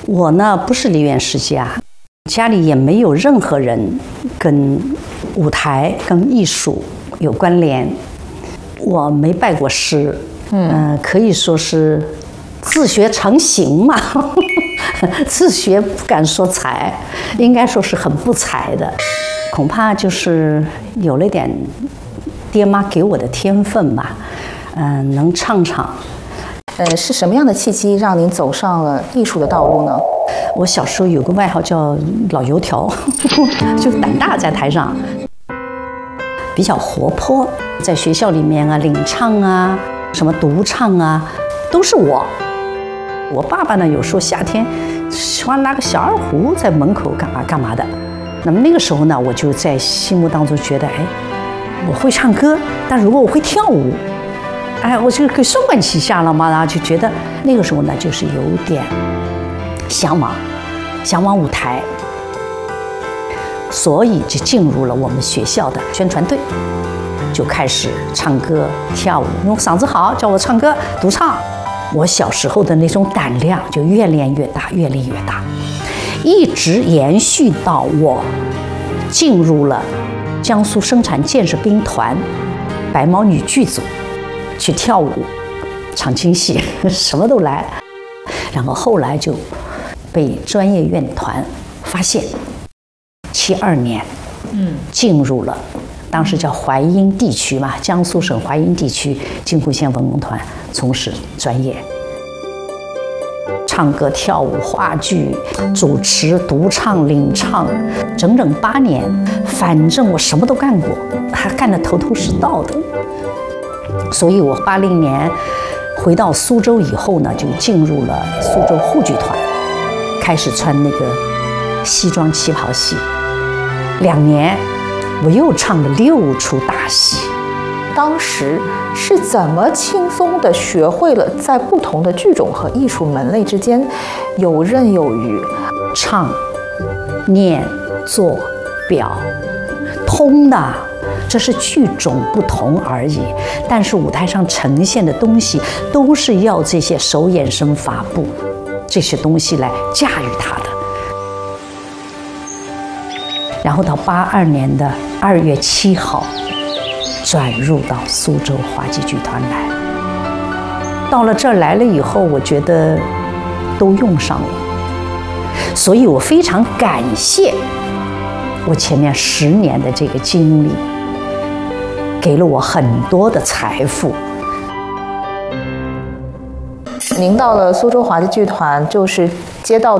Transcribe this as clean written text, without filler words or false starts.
我呢不是梨园世家，家里也没有任何人跟舞台、跟艺术有关联。我没拜过师，可以说是自学成形嘛。自学不敢说才，应该说是很不才的，恐怕就是有了点爹妈给我的天分吧。能唱唱。 是什么样的契机让您走上了艺术的道路呢？ 我小时候有个外号叫老油条，就胆大，在台上比较活泼，在学校里面啊，领唱啊，什么独唱啊，都是我。我爸爸呢，有时候夏天喜欢拿个小二胡在门口干嘛的。那么那个时候呢，我就在心目当中觉得，我会唱歌，但如果我会跳舞，我就可以双管齐下了嘛。然后就觉得那个时候呢，就是有点向往舞台，所以就进入了我们学校的宣传队，就开始唱歌跳舞。因为我嗓子好，叫我唱歌独唱。我小时候的那种胆量就越练越大，越练越大，一直延续到我进入了江苏生产建设兵团白毛女剧组去跳舞、唱京戏，什么都来。然后后来就被专业院团发现，72年，进入了当时叫淮阴地区嘛，江苏省淮阴地区金湖县文工团从事专业，唱歌、跳舞、话剧、主持、独唱、领唱，整整8年。反正我什么都干过，还干得头头是道的。所以我80年回到苏州以后呢，就进入了苏州沪剧团，开始穿那个西装旗袍戏。2年，我又唱了6出大戏。 当时是怎么轻松地学会了在不同的剧种和艺术门类之间游刃有余？ 唱、念、做、表，通的。这是剧种不同而已，但是舞台上呈现的东西都是要这些手眼身法步这些东西来驾驭它的。然后到82年的2月7号，转入到苏州话剧剧团来。到了这儿来了以后，我觉得都用上了，所以我非常感谢我前面10年的这个经历，给了我很多的财富。 您到了苏州话剧剧团，就是接到